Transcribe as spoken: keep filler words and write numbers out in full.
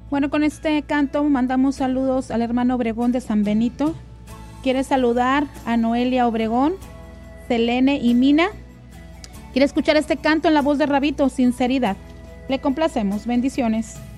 Bueno, con este canto mandamos saludos al hermano Obregón de San Benito. Quiere saludar a Noelia Obregón, Selene y Mina. Quiere escuchar este canto en la voz de Rabito, Sinceridad. Le complacemos. Bendiciones.